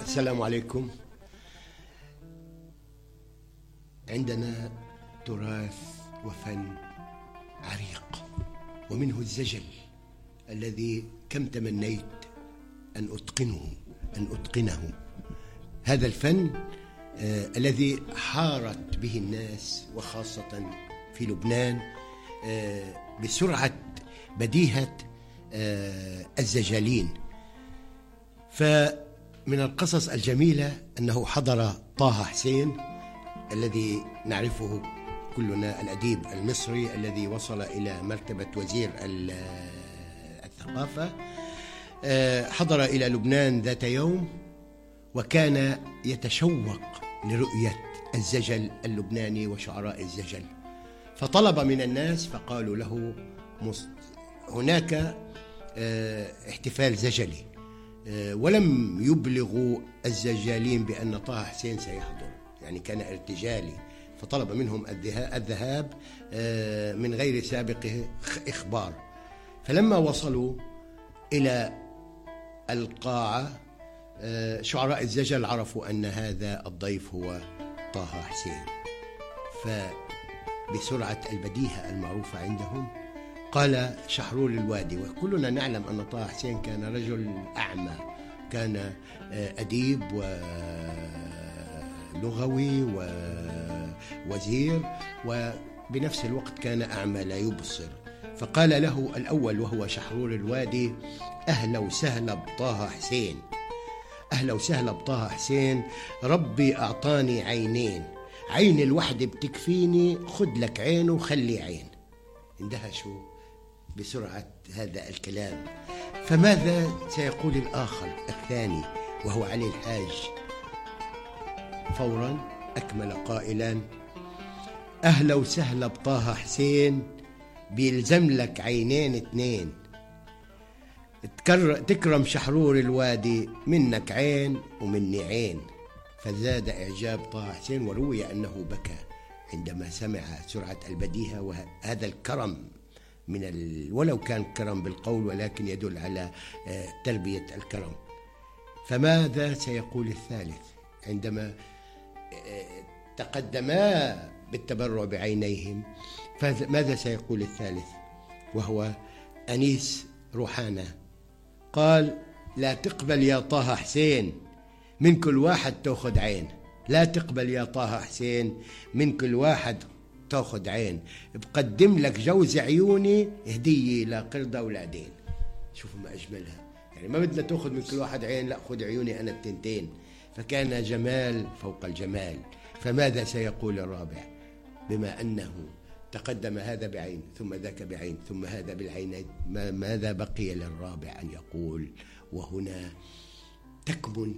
السلام عليكم. عندنا تراث وفن عريق، ومنه الزجل الذي كم تمنيت أن أتقنه. هذا الفن الذي حارت به الناس وخاصة في لبنان بسرعة بديهة الزجالين. فمن القصص الجميلة أنه حضر طه حسين الذي نعرفه كلنا، الأديب المصري الذي وصل إلى مرتبة وزير الثقافة. حضر إلى لبنان ذات يوم وكان يتشوق لرؤية الزجل اللبناني وشعراء الزجل، فطلب من الناس فقالوا له هناك احتفال زجلي، ولم يبلغوا الزجالين بأن طه حسين سيحضر، يعني كان ارتجالي، فطلب منهم الذهاب من غير سابق إخبار. فلما وصلوا إلى القاعة شعراء الزجل عرفوا أن هذا الضيف هو طه حسين، فبسرعة البديهة المعروفة عندهم قال شحرور الوادي، وكلنا نعلم أن طه حسين كان رجل أعمى، كان أديب ولغوي ووزير، وبنفس الوقت كان أعمى لا يبصر. فقال له الأول وهو شحرور الوادي: أهلا وسهلا بطه حسين، أهلا وسهلا بطه حسين، ربي أعطاني عينين، عين الوحدة بتكفيني، خد لك عين وخلي عين. اندهشوا بسرعة هذا الكلام. فماذا سيقول الآخر الثاني وهو علي الحاج؟ فورا أكمل قائلا: أهلا وسهلا بطه حسين، بيلزم لك عينين اتنين، تكرم شحرور الوادي، منك عين ومني عين. فزاد إعجاب طه حسين، وروي أنه بكى عندما سمع سرعة البديهة وهذا الكرم ولو كان كرم بالقول ولكن يدل على تربية الكرم. فماذا سيقول الثالث عندما تقدما بالتبرع بعينيهم؟ فماذا سيقول الثالث وهو أنيس روحانة؟ قال: لا تقبل يا طه حسين، من كل واحد تأخذ عين، لا تقبل يا طه حسين، من كل واحد تأخذ عين، بقدم لك جوز عيوني هدية لقردة ولادين. شوفوا ما أجملها، يعني ما بدنا تأخذ من كل واحد عين، لا خذ عيوني أنا التنتين. فكان جمال فوق الجمال. فماذا سيقول الرابع بما أنه تقدم هذا بعين ثم ذاك بعين ثم هذا بالعينين؟ ماذا بقي للرابع أن يقول؟ وهنا تكمن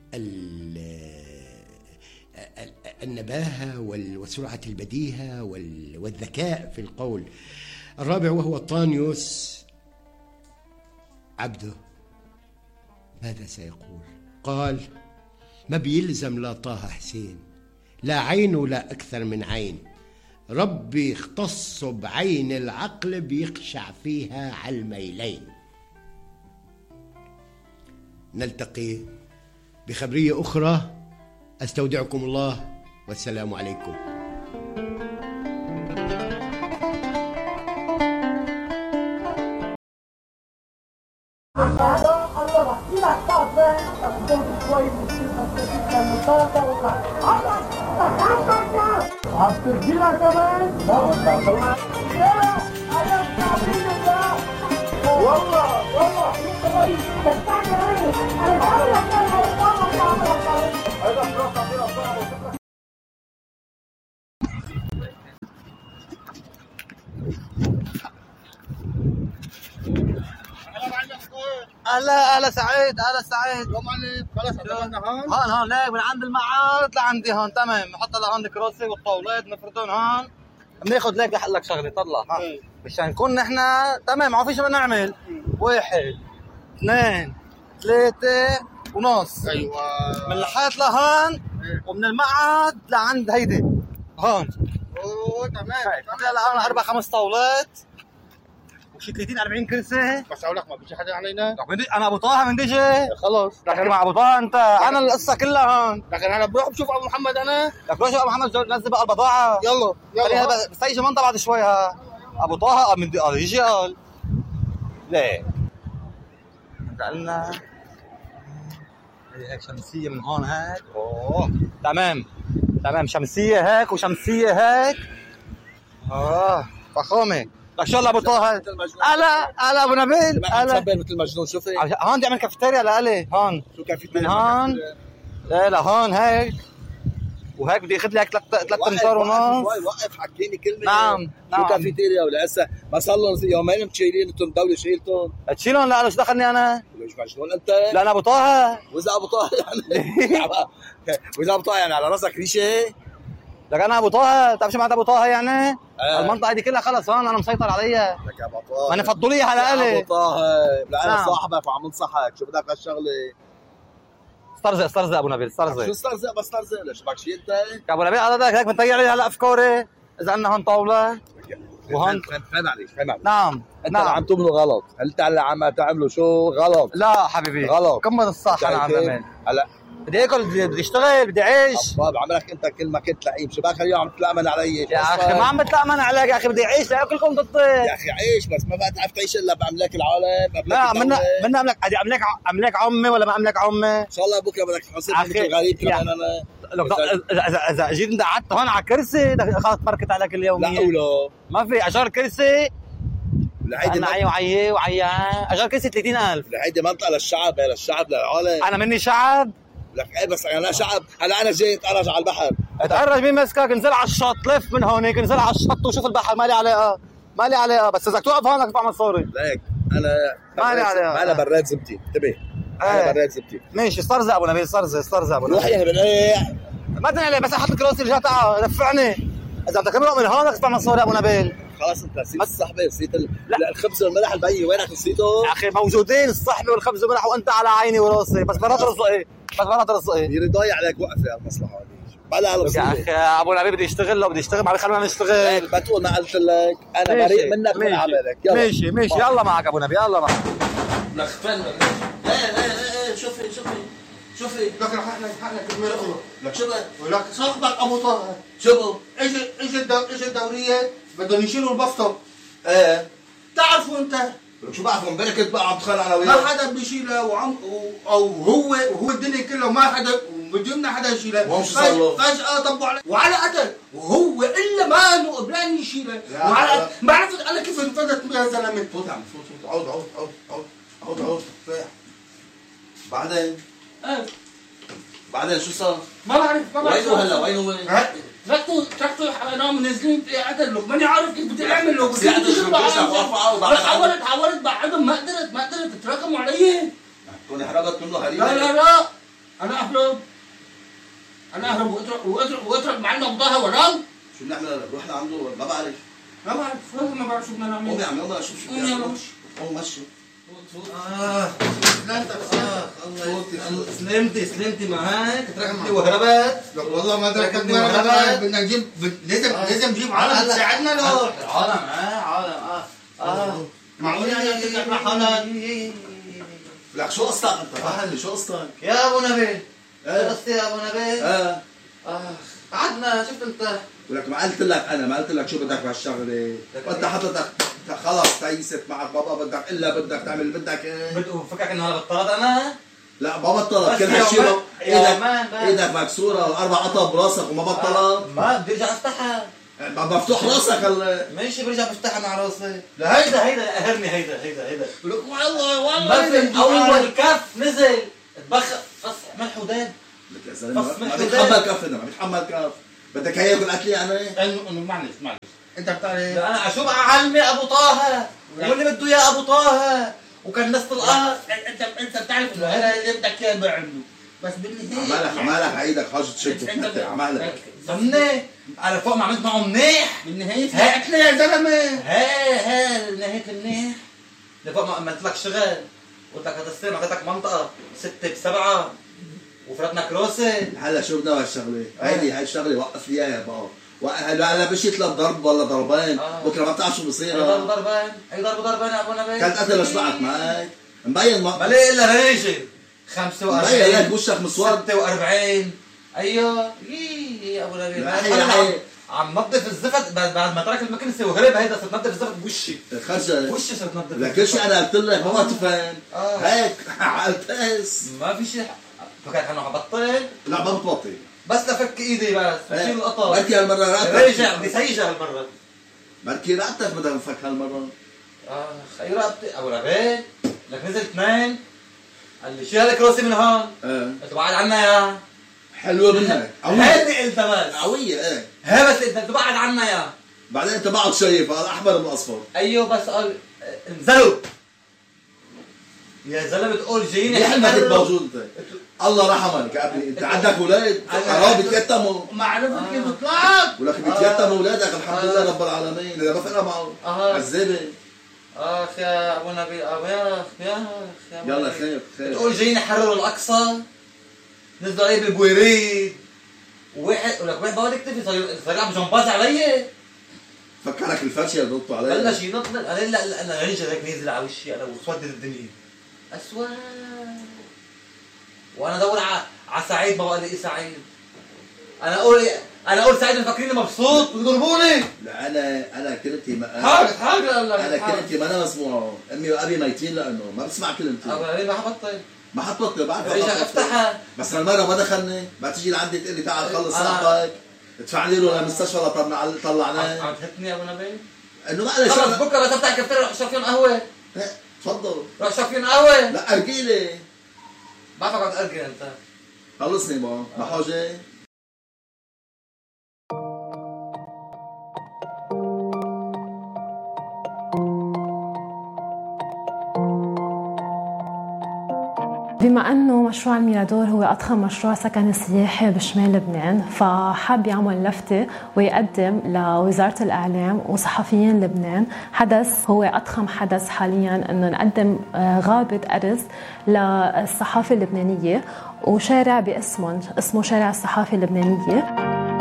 النباهة وسرعة البديهة والذكاء في القول. الرابع وهو طانيوس عبده، ماذا سيقول؟ قال: ما بيلزم لا طه حسين، لا عين ولا أكثر من عين، ربي اختص بعين العقل بيخشع فيها على الميلين. نلتقي بخبرية أخرى، أستودعكم الله والسلام عليكم. اهلا سعيد، اهلا سعيد. خلص عندنا هون ليك من عند المعارض لعندي هون. تمام، نحط لهون الكراسي والطاولات نفردهم هون. بناخذ ليك لك شغله، طلع مشان نكون نحن تمام. ما في شو بدنا نعمل. 1 2 3 ونص. ايوه، من الحيط لهون ومن المعهد لعند هيدي هون. اوه تمام. هلا 4 5 طاولات شي 30 40 كرسي. بس اقول لك ما بيجي حدا علينا. انا ابو طه من دجي. خلص لكن مع ابو طه انت انا القصه كلها هون. لكن انا بروح بشوف ابو محمد انا. لك روح ابو محمد نزل بقى البضاعه. يلا بس يجي منطقه بعد شوي. ها ابو طه من يجي قال ليه قالنا هيك شمسيه من هون هيك. اوه تمام شمسيه هيك وشمسيه هيك. فخامه. لك شو ابو طه هلا ابو نبيل هلا مثل المجنون. شوفي هون بدي اعمل كافيتيريا لالي هون. شو كافيتيريا؟ من هون لا هون هيك وهيك بدي اخذ لي هيك 3 امتار ونص. وقف حكيني كلمه. نعم شو كافيتيريا ولا هسه ما صار لهم يومين مشيلين انتم الدوله شيلتهم. تشيلهم لا شو دخلني انا؟ ليش مجنون انت؟ لا انا ابو طه. واذا ابو طه يعني واذا ابو طه يعني على راسك ريشه. لك انا ابو طه بتعرف شو معناتها ابو طه يعني؟ المنطقه دي كلها خلص هون انا مسيطر عليها. لك يا ابو طه ما انا فضوا لي على الي. ابو طه لا انا صاحبك وعم انصحك. شو بدك هالشغله؟ استرزق ابو نبيل استرزق. شو استرزق؟ بس استرزق ليش بدك شيء انت؟ يا ابو نبيل هذا هيك بنطيع لي هلا افكاري. اذا عندنا هون طاوله وهون فهم عليك. نعم انت عم تعملوا غلط. هل انت هلا عم تعملوا شو غلط؟ لا حبيبي غلط. كمل الصح. انا عم بعمل هلا بدي اكل بدي اشتغل بدي اعيش. طب عملك انت كل ما كنت لئيم. شو باك اليوم عم تتلامن علي؟ يا اخي ما عم بتلامن عليك يا اخي بدي اعيش لاكلكم ضدي. يا اخي عيش بس ما بتعرف تعيش الا باملاك العالم. لا منا املاك عمي ولا ما املاك عمي؟ ان شاء الله بكره بدك تحصل مثل غريب كمان انا. اذا جيت انت قعدت هون على كرسي خلص بركت عليك اليوميه. لا ولا ما في اجار كرسي. هيدي وعي اجار كرسي 30,000. هيدي منطقه للشعب للعالم. انا مني شعب. لك ايه بس انا شعب. هلا انا جاي اتقرج على البحر. اتقرج مين مسكك؟ انزل على الشط لف من هونيك انزل على الشط وشوف البحر. مالي علاقه بس اذا توقف هون بدك تدفع مصاري. ليك انا مالي عليها. انا براد زبتي انتبه. انا براد زبتي. ماشي استرزق ابو نبيل استرزق ابو نبيل. روح يا بنريح. ما تنقلي بس احط لك راسي رجعت دفعني. اذا بدك تمرق من هون بدك تدفع مصاري ابو نبيل. خلاص انت نسيت الصحبه نسيت الخبز والملح البي. وينك نسيته؟ يا اخي موجودين الصحبه والخبز والملح وانت على عيني وراسي. بس مرات رزقي يريد ضايع عليك وقف يا المصلحه هذه. بلا يا اخي ابو نبيل بدي اشتغل ما خلونا نشتغل. بتقول ما قلت لك انا بريء منك من عملك. ماشي يلا معك ابو نبيل يلا معك. لك فن ايه شوفي لك حقنا كلمه اخرى. لك شو ولك صاحبك ابو طه شو اجى الدوريه بدهم يشيلوا البسطه. ايه تعرفوا انت شو بعرفوا امبارح كنت بقى عم تخانق انا وياه. ما حدا بيشيلها او هو الدنيا كلها ما حدا بدنا حدا يشيلها. فجأة طبوا عليه وعلى قتل وهو الا ما انه قبلان يشيلها. وعلى ما عرفت انا كيف انفذت يا زلمه. فوت يا عم فوت عود بعدين شو صار؟ ما بعرف وينه هلا وين تركته نام نازلين في قتل له. ماني عارف كيف بدي اعمل له. بس حاولت بعدهم ما قدرت تراكموا علي. تكون هربت منه هريبه. لا انا اهرب واترك معنا ابو طه ورام. شو بنعمل هلا؟ بروح لعنده ما بعرف ما بعرف شو بدنا نعمل. قوم يا عم يلا شوف شو بدنا نعمل. قوم مشي. سلمتي معك تركتني وهربت. والله ما تركتني وهربت. بدنا نجيب لازم نجيب عالم تساعدنا له. عالم معقول يعني تطلع مع حالك. لك شو قصتك انت؟ فهمني شو قصتك؟ يا ابو نبيل شو قصتي يا ابو نبيل؟ قعدنا شفت انت. ولك ما قلت لك شو بدك بهالشغله. وانت حضرتك خلص تيست معك بابا بدك تعمل اللي بدك ايه. فكرك انه انا بطلت انا؟ لا ما بطلت. كل هالشيء ايدك مكسوره و4 قطع براسك وما بطلت. ما بدي ارجع افتحها. مفتوح راسك ماشي برجع بفتحها مع راسي. لا هيدا قهرني هيدا لك والله اول كف نزل اتبخر فص ملح ودان. لك يا زلمه ما بيتحمل كف بدك هي ياكل اكل يعني. انه معلش انت بتعرف انا شو اعلمي ابو طه واللي بده اياه ابو طه وكان الناس طلقات. انت بتعرف انه هذا اللي بدك اياه بعمله. بس بالنهايه عمالك عيدك حاجه تشد عمالك ضمني على فوق ما عملت معه منيح. بالنهايه هاتنا يا زلمه. نهايه منيح لفوق ما عملت لك شغل قلت لك هتستلم اعطيتك منطقه 6 ب7 وفرتنا كروسه. هلا شو بدنا هالشغله؟ هاي الشغله وقف لي اياها بقى هلا مشيت لضرب ولا ضربين بكره ما بتعرف شو بصير. اي ضربين يا ابو نبيل. كانت قتل شبعت معك مبين ما ليه الا ريشه 45 مبين لك وشك مسود 46. ايوه يا ابو نبيل عم نظف الزفت بعد ما ترك المكنسه وهرب. هيدا صرت نظف الزفت بوشي خرجت وشي صرت نظف لكن شيء انا قلت لك ما تفهم هيك عالتاس ما في شيء. فكرت انه حبطل. لا ما بتبطل بس لفك ايدي بس بشيل القطر. بركي هالمره رقبتك رجع بدي سيجه هالمره. بركي رقبتك بدها تنفك هالمره. اي رقبتي ابو نبيل لك نزل 2 قال لي شيل الكروسي من هون. قلت بعد عنا يا حلوه منك هيدي قلت بس قويه. ايه هي بس انت تبعد عنا يا بعدين انت بعد شايف الاحمر من الاصفر. ايوه بس قال انزلوا يا زلمه بتقول جايين احنا كنت موجود انت. الله رحمك يا ابني انت عندك اولاد حرام بيتيتموا. ما عرفت كيف طلعت ولك بيتيتموا اولادك الحمد لله رب العالمين. اذا ما فرقنا معه عذابه. يا ابو نبيل يا يلا خير بتقول جايين يحرروا الاقصى نزلوا عليه بالبويريد وواحد ولك واحد بقعد يكتفي صار يلعب جمباز علي. فكرك الفرشه اللي نطوا علي بلش ينط. قال لا انا رجل هيك نازل على وشي انا وسود الدنيا اسود. وانا ادور على سعيد ما بقى لي سعيد. انا اقول سعيد مفكريني مبسوط بيضربوني. لا انا كلمتي حاجه انا كلمتي ما انا مسموعه. امي وابي ميتين لانه ما بسمع كلمتي. ما حبطل بعرف افتحها بس هالمره ما دخلني. ما تيجي لعندي تقول لي تعال خلص صاحبك ادفع لي له للمستشفى طلعناه. عم تهتني يا ابو نبيل انه ما علي خلص بكره بس افتح كفتيريا روح اشرب فيهم قهوه. تفضل روح اشرب فيهم قهوه. لا ارجي لي بعرفك عم تأرجي انت. خلصني ما حاجه. بما أنه مشروع الميرادور هو أضخم مشروع سكني سياحي بشمال لبنان، فحاب يعمل لفتة ويقدم لوزارة الإعلام وصحفيين لبنان حدث هو أضخم حدث حالياً، أنه نقدم غابة أرز للصحافة اللبنانية وشارع اسمه شارع الصحافة اللبنانية.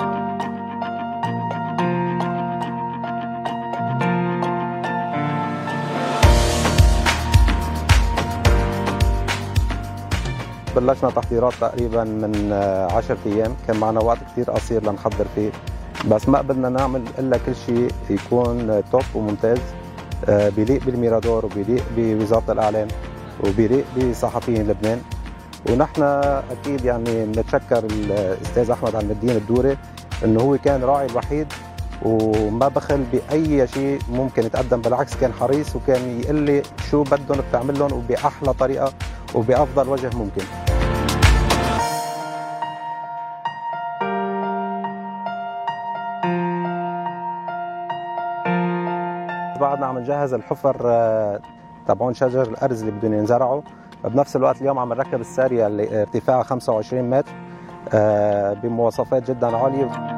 بلشنا تحضيرات تقريبا من 10 ايام، كان معنا وقت كثير قصير لنحضر فيه، بس ما قدرنا نعمل الا كل شيء يكون توب وممتاز بيليق بالميرادور وبيليق بوزاره الاعلام وبيليق بصحفيين لبنان. ونحن اكيد يعني بنتشكر الاستاذ احمد عم الدين الدوري انه هو كان راعي الوحيد وما بخل باي شيء ممكن يتقدم، بالعكس كان حريص وكان يقول لي شو بدهم بتعمل لهم وباحلى طريقه وبافضل وجه ممكن. بعدنا عم نجهز الحفر تبعون شجر الارز اللي بدهم ينزرعوا، بنفس الوقت اليوم عم نركب الساريه اللي ارتفاعها 25 متر بمواصفات جدا عاليه.